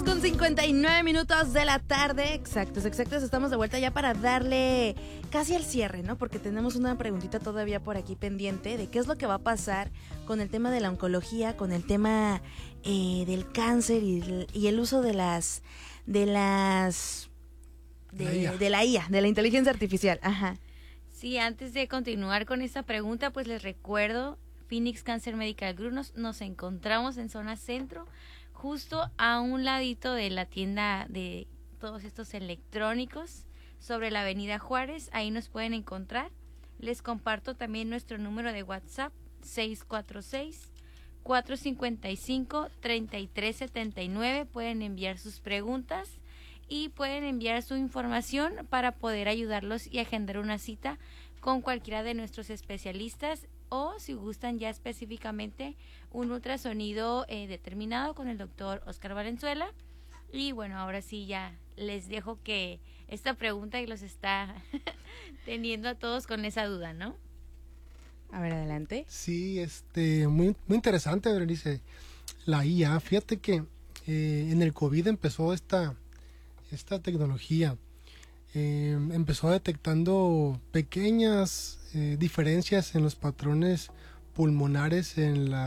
2:59 de la tarde, exactos, estamos de vuelta ya para darle casi al cierre, ¿no? Porque tenemos una preguntita todavía por aquí pendiente de qué es lo que va a pasar con el tema de la oncología, con el tema del cáncer y el uso de la IA, de la inteligencia artificial. Ajá. Sí, antes de continuar con esta pregunta, pues les recuerdo, Phoenix Cancer Medical Group nos encontramos en zona centro, justo a un ladito de la tienda de todos estos electrónicos, sobre la avenida Juárez. Ahí nos pueden encontrar. Les comparto también nuestro número de WhatsApp, 646-455-3379. Pueden enviar sus preguntas y pueden enviar su información para poder ayudarlos y agendar una cita con cualquiera de nuestros especialistas, o si gustan ya específicamente un ultrasonido determinado con el doctor Oscar Valenzuela. Y bueno, ahora sí ya les dejo que esta pregunta y los está teniendo a todos con esa duda, ¿no? A ver, adelante. Sí, muy interesante, Berenice. La IA, fíjate que en el COVID empezó esta tecnología. Empezó detectando pequeñas diferencias en los patrones pulmonares en la